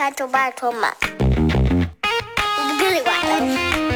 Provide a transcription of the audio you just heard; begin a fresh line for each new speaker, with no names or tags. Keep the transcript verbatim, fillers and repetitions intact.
拜托拜托嘛！我不跟你玩了。